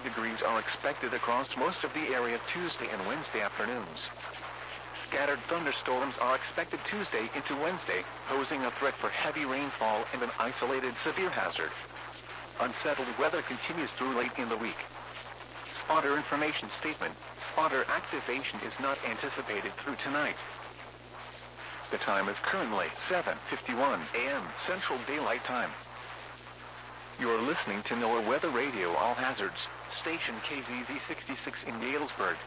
degrees are expected across most of the area Tuesday and Wednesday afternoons. Scattered thunderstorms are expected Tuesday into Wednesday, posing a threat for heavy rainfall and an isolated severe hazard. Unsettled weather continues through late in the week. Spotter information statement. Spotter activation is not anticipated through tonight. The time is currently 7:51 a.m. Central Daylight Time. You're listening to NOAA Weather Radio All Hazards, station KZZ 66 in Galesburg.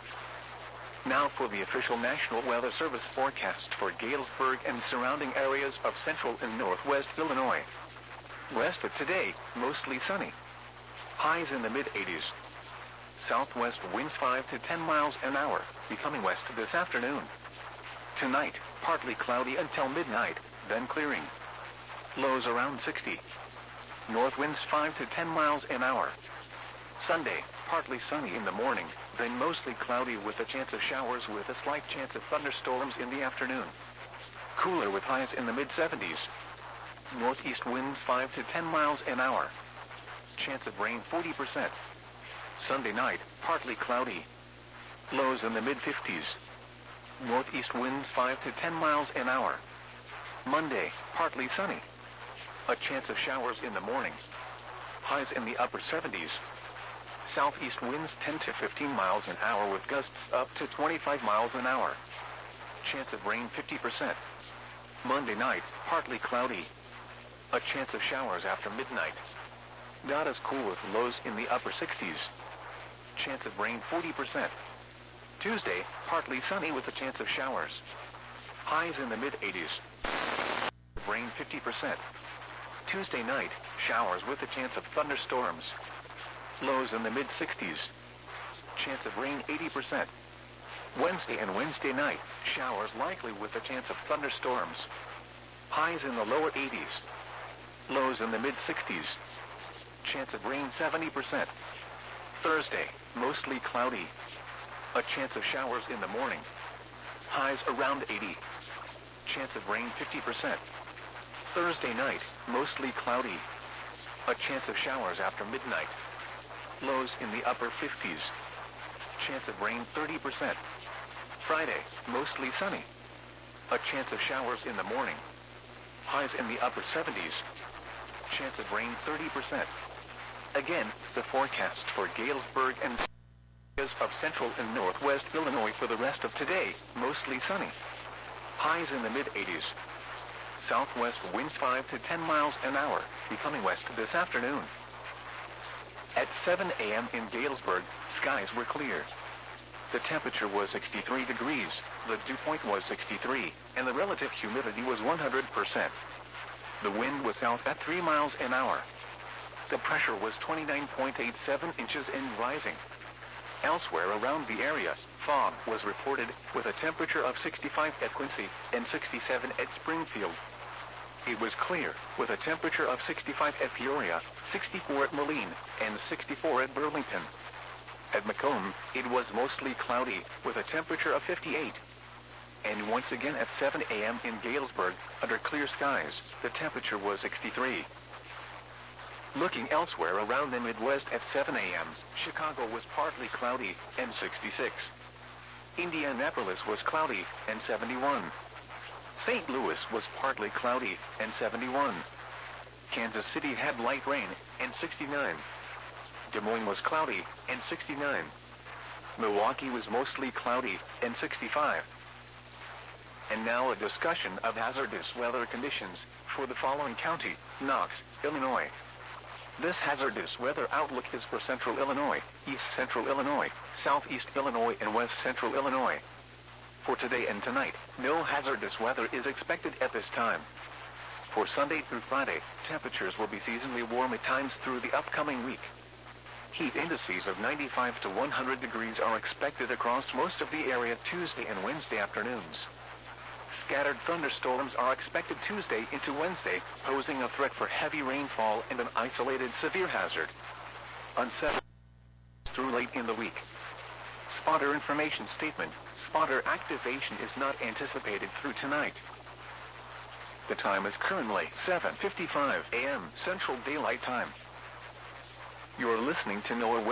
Now for the official National Weather Service forecast for Galesburg and surrounding areas of central and northwest Illinois. West of today, mostly sunny. Highs in the mid-80s. Southwest winds 5 to 10 miles an hour, becoming west this afternoon. Tonight, partly cloudy until midnight, then clearing. Lows around 60. North winds 5 to 10 miles an hour. Sunday, partly sunny in the morning, then mostly cloudy with a chance of showers with a slight chance of thunderstorms in the afternoon. Cooler with highs in the mid-70s. Northeast winds 5 to 10 miles an hour. Chance of rain 40%. Sunday night, partly cloudy. Lows in the mid-50s. Northeast winds 5 to 10 miles an hour. Monday, partly sunny. A chance of showers in the morning. Highs in the upper 70s. Southeast winds 10 to 15 miles an hour with gusts up to 25 miles an hour. Chance of rain 50%. Monday night, partly cloudy. A chance of showers after midnight. Not as cool with lows in the upper 60s. Chance of rain 40%. Tuesday, partly sunny with a chance of showers. Highs in the mid-80s. Rain 50%. Tuesday night, showers with a chance of thunderstorms. Lows in the mid-60s. Chance of rain 80%. Wednesday and Wednesday night, showers likely with a chance of thunderstorms. Highs in the lower 80s. Lows in the mid-60s. Chance of rain 70%. Thursday, mostly cloudy. A chance of showers in the morning. Highs around 80. Chance of rain 50%. Thursday night, mostly cloudy. A chance of showers after midnight. Lows in the upper 50s. Chance of rain 30%. Friday, mostly sunny. A chance of showers in the morning. Highs in the upper 70s. Chance of rain 30%. Again, the forecast for Galesburg and areas of central and northwest Illinois for the rest of today, mostly sunny. Highs in the mid-80s. Southwest winds 5 to 10 miles an hour, becoming west this afternoon. At 7 a.m. in Galesburg, skies were clear. The temperature was 63 degrees, the dew point was 63, and the relative humidity was 100%. The wind was south at 3 miles an hour. The pressure was 29.87 inches and rising. Elsewhere around the area, fog was reported with a temperature of 65 at Quincy and 67 at Springfield. It was clear with a temperature of 65 at Peoria, 64 at Moline, and 64 at Burlington. At Macomb, it was mostly cloudy with a temperature of 58. And once again at 7 a.m. in Galesburg, under clear skies, the temperature was 63. Looking elsewhere around the Midwest at 7 a.m., Chicago was partly cloudy and 66. Indianapolis was cloudy and 71. St. Louis was partly cloudy and 71. Kansas City had light rain and 69. Des Moines was cloudy and 69. Milwaukee was mostly cloudy and 65. And now a discussion of hazardous weather conditions for the following county, Knox, Illinois. This hazardous weather outlook is for central Illinois, east central Illinois, southeast Illinois, and west central Illinois. For today and tonight, no hazardous weather is expected at this time. For Sunday through Friday, temperatures will be seasonally warm at times through the upcoming week. Heat indices of 95 to 100 degrees are expected across most of the area Tuesday and Wednesday afternoons. Scattered thunderstorms are expected Tuesday into Wednesday, posing a threat for heavy rainfall and an isolated severe hazard. Unsettled through late in the week. Spotter information statement. Spotter activation is not anticipated through tonight. The time is currently 7:55 a.m. Central Daylight Time. You are listening to NOAA